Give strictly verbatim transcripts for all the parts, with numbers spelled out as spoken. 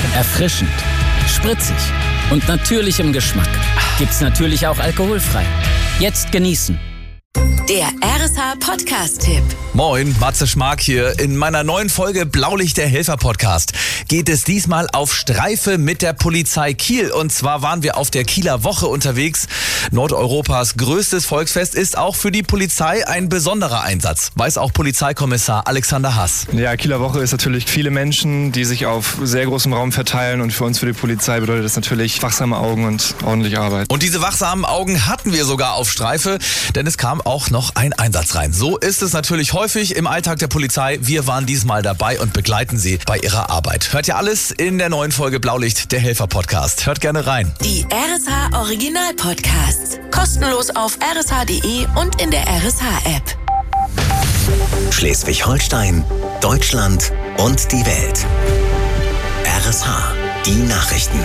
Erfrischend, spritzig und natürlich im Geschmack. Gibt's natürlich auch alkoholfrei. Jetzt genießen. Der R S H-Podcast-Tipp. Moin, Matze Schmark hier. In meiner neuen Folge Blaulicht der Helfer-Podcast geht es diesmal auf Streife mit der Polizei Kiel. Und zwar waren wir auf der Kieler Woche unterwegs. Nordeuropas größtes Volksfest ist auch für die Polizei ein besonderer Einsatz, weiß auch Polizeikommissar Alexander Haas. Ja, Kieler Woche ist natürlich viele Menschen, die sich auf sehr großem Raum verteilen. Und für uns, für die Polizei, bedeutet das natürlich wachsame Augen und ordentliche Arbeit. Und diese wachsamen Augen hatten wir sogar auf Streife, denn es kam auch noch ein Einsatz rein. So ist es natürlich häufig im Alltag der Polizei. Wir waren diesmal dabei und begleiten Sie bei Ihrer Arbeit. Hört ihr alles in der neuen Folge Blaulicht, der Helfer-Podcast. Hört gerne rein. Die R S H-Original-Podcasts. Kostenlos auf r s h punkt d e und in der R S H-App. Schleswig-Holstein, Deutschland und die Welt. R S H, die Nachrichten.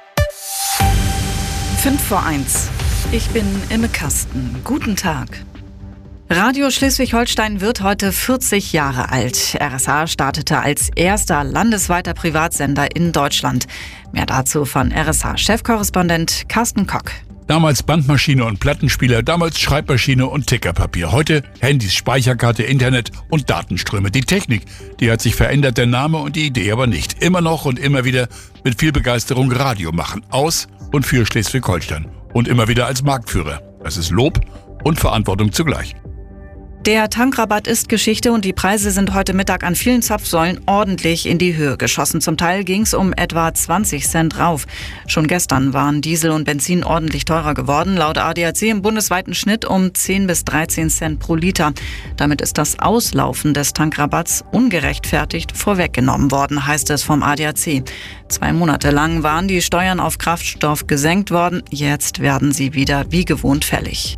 fünf vor eins. Ich bin Imme Kasten. Guten Tag. Radio Schleswig-Holstein wird heute vierzig Jahre alt. R S H startete als erster landesweiter Privatsender in Deutschland. Mehr dazu von R S H-Chefkorrespondent Carsten Kock. Damals Bandmaschine und Plattenspieler, damals Schreibmaschine und Tickerpapier. Heute Handys, Speicherkarte, Internet und Datenströme. Die Technik, die hat sich verändert, der Name und die Idee aber nicht. Immer noch und immer wieder mit viel Begeisterung Radio machen. Aus und für Schleswig-Holstein. Und immer wieder als Marktführer. Das ist Lob und Verantwortung zugleich. Der Tankrabatt ist Geschichte und die Preise sind heute Mittag an vielen Zapfsäulen ordentlich in die Höhe geschossen. Zum Teil ging es um etwa zwanzig Cent rauf. Schon gestern waren Diesel und Benzin ordentlich teurer geworden. Laut A D A C im bundesweiten Schnitt um zehn bis dreizehn Cent pro Liter. Damit ist das Auslaufen des Tankrabatts ungerechtfertigt vorweggenommen worden, heißt es vom A D A C. Zwei Monate lang waren die Steuern auf Kraftstoff gesenkt worden. Jetzt werden sie wieder wie gewohnt fällig.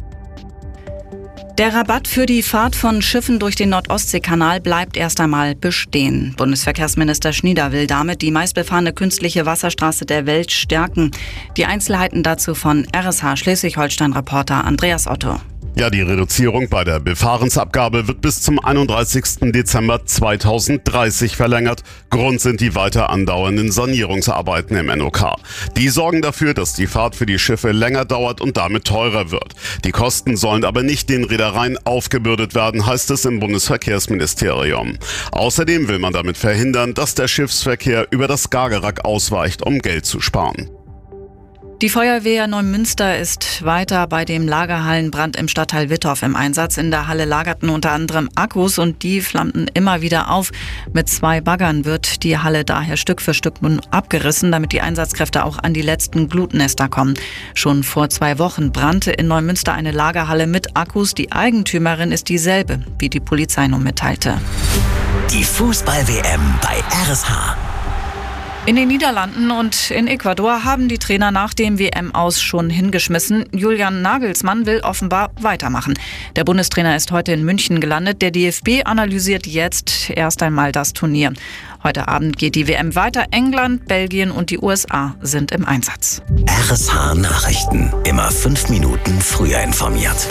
Der Rabatt für die Fahrt von Schiffen durch den Nord-Ostsee-Kanal bleibt erst einmal bestehen. Bundesverkehrsminister Schnieder will damit die meistbefahrene künstliche Wasserstraße der Welt stärken. Die Einzelheiten dazu von R S H Schleswig-Holstein-Reporter Andreas Otto. Ja, die Reduzierung bei der Befahrensabgabe wird bis zum einunddreißigsten Dezember zweitausenddreißig verlängert. Grund sind die weiter andauernden Sanierungsarbeiten im N O K. Die sorgen dafür, dass die Fahrt für die Schiffe länger dauert und damit teurer wird. Die Kosten sollen aber nicht den Reedereien aufgebürdet werden, heißt es im Bundesverkehrsministerium. Außerdem will man damit verhindern, dass der Schiffsverkehr über das Skagerrak ausweicht, um Geld zu sparen. Die Feuerwehr Neumünster ist weiter bei dem Lagerhallenbrand im Stadtteil Wittorf im Einsatz. In der Halle lagerten unter anderem Akkus und die flammten immer wieder auf. Mit zwei Baggern wird die Halle daher Stück für Stück nun abgerissen, damit die Einsatzkräfte auch an die letzten Glutnester kommen. Schon vor zwei Wochen brannte in Neumünster eine Lagerhalle mit Akkus. Die Eigentümerin ist dieselbe, wie die Polizei nun mitteilte. Die Fußball-W M bei R S H. In den Niederlanden und in Ecuador haben die Trainer nach dem W M-Aus schon hingeschmissen. Julian Nagelsmann will offenbar weitermachen. Der Bundestrainer ist heute in München gelandet. Der D F B analysiert jetzt erst einmal das Turnier. Heute Abend geht die W M weiter. England, Belgien und die U S A sind im Einsatz. R S H Nachrichten. Immer fünf Minuten früher informiert.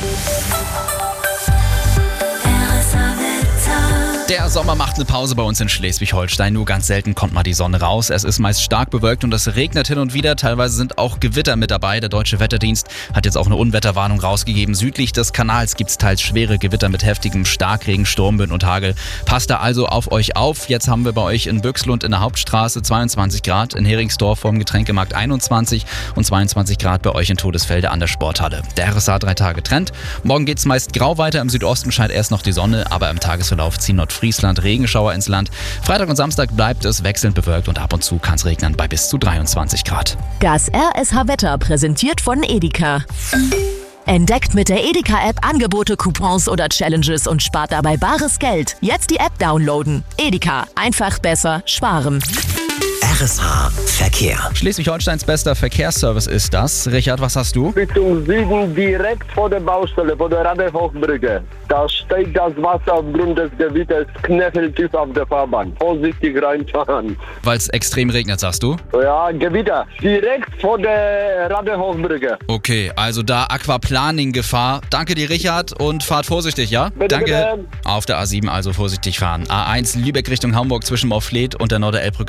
Der Sommer macht eine Pause bei uns in Schleswig-Holstein. Nur ganz selten kommt mal die Sonne raus. Es ist meist stark bewölkt und es regnet hin und wieder. Teilweise sind auch Gewitter mit dabei. Der Deutsche Wetterdienst hat jetzt auch eine Unwetterwarnung rausgegeben. Südlich des Kanals gibt es teils schwere Gewitter mit heftigem Starkregen, Sturmböen und Hagel. Passt da also auf euch auf. Jetzt haben wir bei euch in Büchslund in der Hauptstraße zweiundzwanzig Grad, in Heringsdorf vorm Getränkemarkt einundzwanzig und zweiundzwanzig Grad bei euch in Todesfelde an der Sporthalle. Der R S H drei Tage Trend. Morgen geht es meist grau weiter. Im Südosten scheint erst noch die Sonne, aber im Tagesverlauf ziehen Nordfriesland Regenschauer ins Land. Freitag und Samstag bleibt es wechselnd bewölkt und ab und zu kann es regnen bei bis zu dreiundzwanzig Grad. Das R S H-Wetter präsentiert von Edeka. Entdeckt mit der Edeka-App Angebote, Coupons oder Challenges und spart dabei bares Geld. Jetzt die App downloaden. Edeka. Einfach besser sparen. R S H Verkehr. Schleswig-Holsteins bester Verkehrsservice ist das. Richard, was hast du? Richtung Süden, direkt vor der Baustelle, vor der Radehochbrücke. Da steigt das Wasser aufgrund des Gewitters knöcheltief auf der Fahrbahn. Vorsichtig reinfahren. Weil es extrem regnet, sagst du? Ja, Gewitter. Direkt vor der Radehochbrücke. Okay, also da Aquaplaning-Gefahr. Danke dir, Richard, und fahrt vorsichtig, ja? Bitte, Danke. Bitte. Auf der A sieben also vorsichtig fahren. A eins Lübeck Richtung Hamburg zwischen Morfleet und der Norderelbbrücke